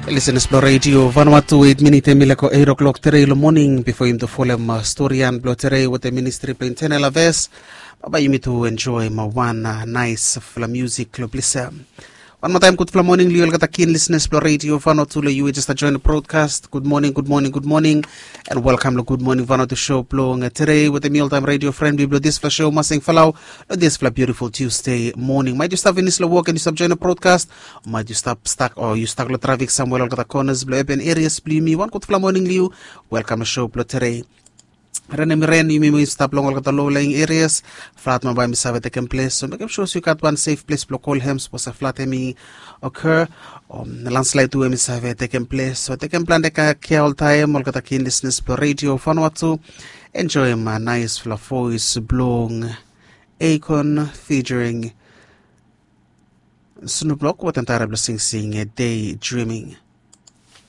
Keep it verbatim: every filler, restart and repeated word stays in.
Listen to Radio Vanuatu eight minute milako eight o'clock today in the morning before him to follow my story and blow today with the ministry playing ten alaves. Baba you me to enjoy my one uh, nice fla music club listen. One more time, good morning, Leo Keen listeners, Blue Radio, Vanuatu, you just join the broadcast. Good morning, good morning, good morning, and welcome to Good Morning Vanuatu show. Blowing today with the mealtime radio friend, we blow this for show, Masing Falau, this for beautiful Tuesday morning. Might you stop in this walk and you stop join the broadcast, or might you stop stuck or you stuck the traffic somewhere over the corners, blue open areas, blue me. One good morning, Leo. Welcome to show, Blue today. Rene Miren, you may stop long at the low lying areas. Flat my by me have taken place. So make sure you got one safe place. Block all hems was a flat me occur. Um, the landslide to him have taken place. So taken plan the care all time. All got a keen listeners per radio Vanuatu. Enjoy my nice fluff voice blowing Akon featuring Snoop Dogg. What entire blessing seeing a day dreaming.